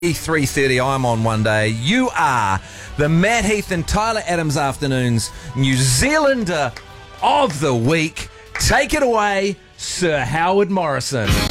3:30, I'm on one day. You are the Matt Heath and Tyler Adams Afternoons New Zealander of the Week. Take it away, Sir Howard Morrison.